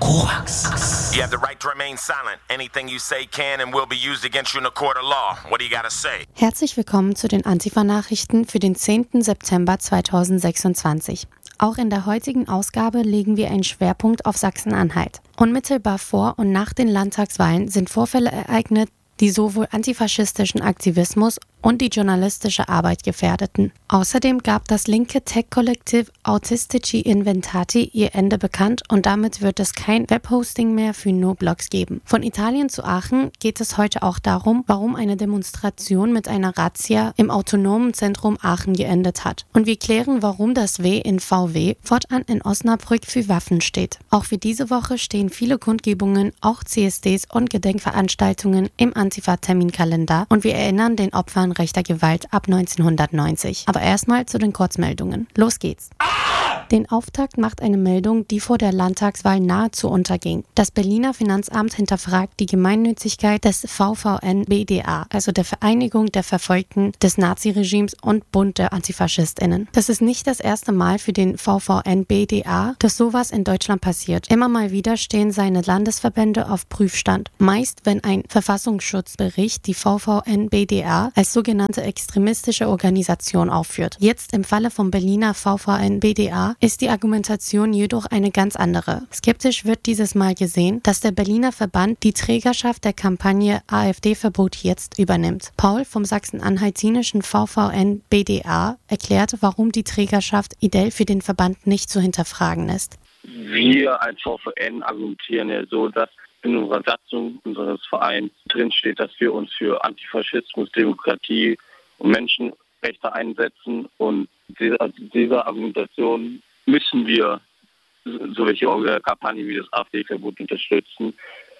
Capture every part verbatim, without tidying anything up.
Korax. You have the right to remain silent. Anything you say can and will be used against you in a court of law. What do you gotta say? Herzlich willkommen zu den Antifa-Nachrichten für den zehnten September zweitausendsechsundzwanzig. Auch in der heutigen Ausgabe legen wir einen Schwerpunkt auf Sachsen-Anhalt. Unmittelbar vor und nach den Landtagswahlen sind Vorfälle ereignet, die sowohl antifaschistischen Aktivismus und die journalistische Arbeit gefährdeten. Außerdem gab das linke Tech-Kollektiv Autistici Inventati ihr Ende bekannt und damit wird es kein Webhosting mehr für No-Blogs geben. Von Italien zu Aachen geht es heute auch darum, warum eine Demonstration mit einer Razzia im autonomen Zentrum Aachen geendet hat. Und wir klären, warum das W in V W fortan in Osnabrück für Waffen steht. Auch für diese Woche stehen viele Kundgebungen, auch C S Ds und Gedenkveranstaltungen im Antifa-Terminkalender und wir erinnern den Opfern rechter Gewalt ab neunzehnhundertneunzig. Aber erstmal zu den Kurzmeldungen. Los geht's. Den Auftakt macht eine Meldung, die vor der Landtagswahl nahezu unterging. Das Berliner Finanzamt hinterfragt die Gemeinnützigkeit des V V N B D A, also der Vereinigung der Verfolgten des Naziregimes und Bund der AntifaschistInnen. Das ist nicht das erste Mal für den V V N B D A, dass sowas in Deutschland passiert. Immer mal wieder stehen seine Landesverbände auf Prüfstand. Meist, wenn ein Verfassungsschutzbericht die V V N B D A als sogenannte extremistische Organisation aufführt. Jetzt im Falle vom Berliner V V N B D A ist die Argumentation jedoch eine ganz andere. Skeptisch wird dieses Mal gesehen, dass der Berliner Verband die Trägerschaft der Kampagne AfD-Verbot jetzt übernimmt. Paul vom sachsen-anhaltinischen V V N B D A erklärt, warum die Trägerschaft ideell für den Verband nicht zu hinterfragen ist. Wir als V V N argumentieren ja so, dass in unserer Satzung unseres Vereins drinsteht, dass wir uns für Antifaschismus, Demokratie und Menschenrechte einsetzen und dieser, dieser Argumentation müssen wir solche Kampagnen wie das AfD-Verbot unterstützen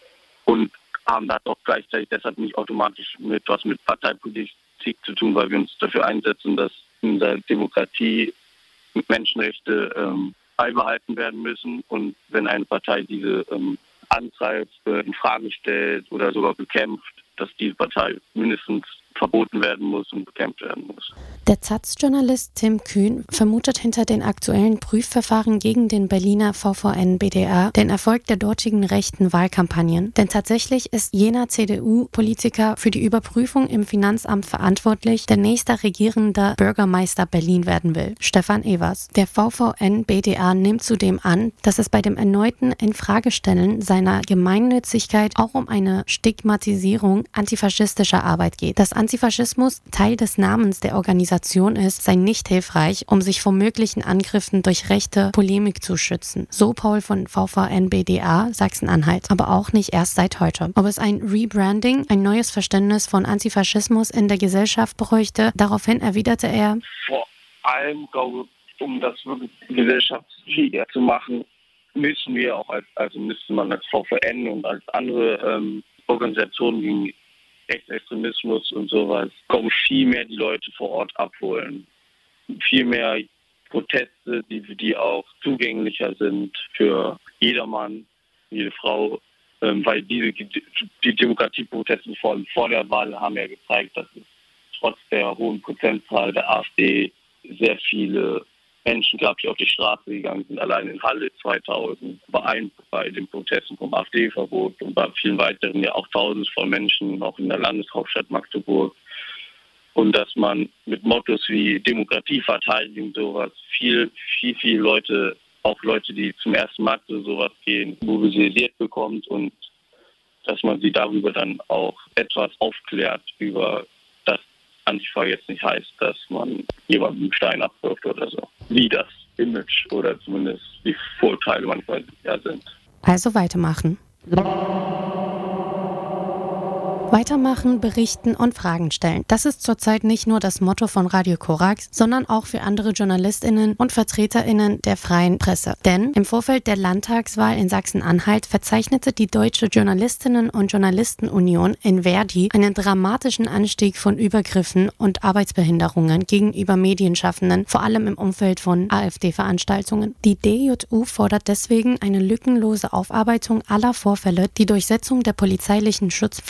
und haben das auch gleichzeitig deshalb nicht automatisch mit was mit Parteipolitik zu tun, weil wir uns dafür einsetzen, dass in der Demokratie Menschenrechte ähm, beibehalten werden müssen und wenn eine Partei diese ähm, antreibt, äh, in Frage stellt oder sogar bekämpft, dass diese Partei mindestens verboten werden muss und bekämpft werden muss. Der Taz-Journalist Tim Kühn vermutet hinter den aktuellen Prüfverfahren gegen den Berliner V V N B D A den Erfolg der dortigen rechten Wahlkampagnen. Denn tatsächlich ist jener C D U-Politiker für die Überprüfung im Finanzamt verantwortlich, der nächster regierender Bürgermeister Berlin werden will, Stefan Evers. Der V V N B D A nimmt zudem an, dass es bei dem erneuten Infragestellen seiner Gemeinnützigkeit auch um eine Stigmatisierung antifaschistischer Arbeit geht. Dass Antifaschismus Teil des Namens der Organisation ist, sei nicht hilfreich, um sich vor möglichen Angriffen durch rechte Polemik zu schützen. So Paul von V V N B D A Sachsen-Anhalt. Aber auch nicht erst seit heute. Ob es ein Rebranding, ein neues Verständnis von Antifaschismus in der Gesellschaft bräuchte, daraufhin erwiderte er: Vor allem, glaube ich, um das wirklich gesellschaftsfähiger zu machen, müssen wir auch als, also müsste man als V V N und als andere ähm, Organisationen gegen Rechtsextremismus und sowas, kommen viel mehr die Leute vor Ort abholen. Viel mehr Proteste, die für die auch zugänglicher sind für jedermann, jede Frau, ähm, weil diese die Demokratieproteste vor, vor der Wahl haben ja gezeigt, dass es trotz der hohen Prozentzahl der AfD sehr viele Menschen gab, die auf die Straße gegangen sind, allein in Halle zweitausend, bei, ein, bei den Protesten vom AfD-Verbot und bei vielen weiteren ja auch tausend von Menschen, auch in der Landeshauptstadt Magdeburg. Und dass man mit Mottos wie Demokratie verteidigen, sowas, viel, viel, viel Leute, auch Leute, die zum ersten Mal zu sowas gehen, mobilisiert bekommt und dass man sie darüber dann auch etwas aufklärt über das Antifa jetzt nicht heißt, dass man jemandem einen Stein abwirft oder so. Wie das Image oder zumindest die Vorteile manchmal ja sind. Also weitermachen. Weitermachen, berichten und Fragen stellen. Das ist zurzeit nicht nur das Motto von Radio Korax, sondern auch für andere JournalistInnen und VertreterInnen der freien Presse. Denn im Vorfeld der Landtagswahl in Sachsen-Anhalt verzeichnete die Deutsche Journalistinnen- und Journalistenunion in Verdi einen dramatischen Anstieg von Übergriffen und Arbeitsbehinderungen gegenüber Medienschaffenden, vor allem im Umfeld von AfD-Veranstaltungen. Die D J U fordert deswegen eine lückenlose Aufarbeitung aller Vorfälle, die Durchsetzung der polizeilichen Schutzpflicht und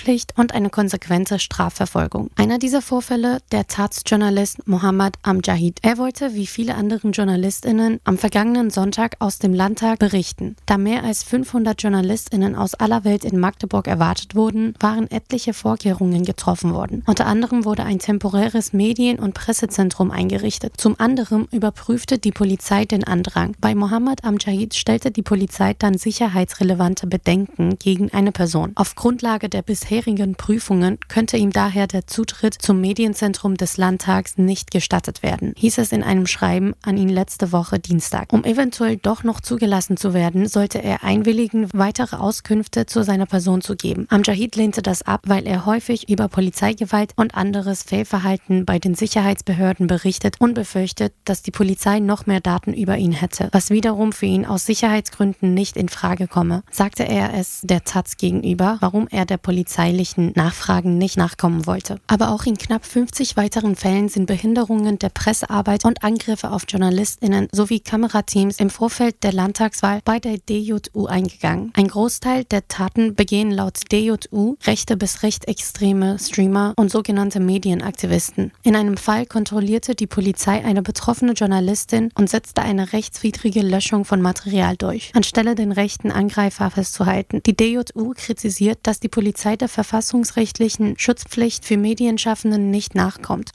und eine konsequente Strafverfolgung. Einer dieser Vorfälle, der Taz-Journalist Mohammad Amjahid. Er wollte, wie viele andere JournalistInnen, am vergangenen Sonntag aus dem Landtag berichten. Da mehr als fünfhundert JournalistInnen aus aller Welt in Magdeburg erwartet wurden, waren etliche Vorkehrungen getroffen worden. Unter anderem wurde ein temporäres Medien- und Pressezentrum eingerichtet. Zum anderen überprüfte die Polizei den Andrang. Bei Mohammad Amjahid stellte die Polizei dann sicherheitsrelevante Bedenken gegen eine Person. Auf Grundlage der bisherigen Prüfungen könnte ihm daher der Zutritt zum Medienzentrum des Landtags nicht gestattet werden, hieß es in einem Schreiben an ihn letzte Woche Dienstag. Um eventuell doch noch zugelassen zu werden, sollte er einwilligen, weitere Auskünfte zu seiner Person zu geben. Amjahid lehnte das ab, weil er häufig über Polizeigewalt und anderes Fehlverhalten bei den Sicherheitsbehörden berichtet und befürchtet, dass die Polizei noch mehr Daten über ihn hätte, was wiederum für ihn aus Sicherheitsgründen nicht in Frage komme, sagte er es der Taz gegenüber, warum er der polizeilichen Nachfragen nicht nachkommen wollte. Aber auch in knapp fünfzig weiteren Fällen sind Behinderungen der Pressearbeit und Angriffe auf JournalistInnen sowie Kamerateams im Vorfeld der Landtagswahl bei der D J U eingegangen. Ein Großteil der Taten begehen laut D J U rechte bis rechtsextreme Streamer und sogenannte Medienaktivisten. In einem Fall kontrollierte die Polizei eine betroffene Journalistin und setzte eine rechtswidrige Löschung von Material durch, anstelle den rechten Angreifer festzuhalten. Die D J U kritisiert, dass die Polizei der verfassungsrechtlichen Schutzpflicht für Medienschaffenden nicht nachkommt.